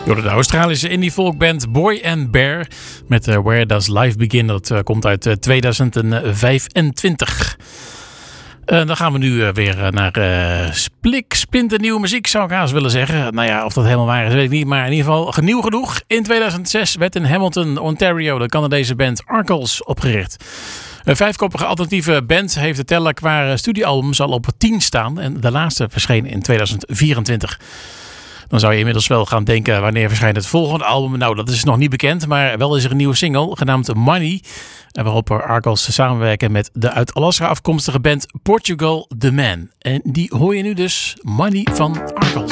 Door de Australische indie folkband Boy and Bear met Where Does Life Begin. Dat komt uit 2025. Dan gaan we nu weer naar splinternieuwe muziek, zou ik haast willen zeggen. Nou ja, of dat helemaal waar is, weet ik niet. Maar in ieder geval nieuw genoeg. In 2006 werd in Hamilton, Ontario, de Canadese band Arcles opgericht. Een vijfkoppige alternatieve band heeft de teller qua studioalbums al op 10 staan. En de laatste verscheen in 2024. Dan zou je inmiddels wel gaan denken, wanneer verschijnt het volgende album? Nou, dat is nog niet bekend, maar wel is er een nieuwe single genaamd Money. En waarop Arcles samenwerken met de uit Alaska afkomstige band Portugal The Man. En die hoor je nu dus, Money van Arcles.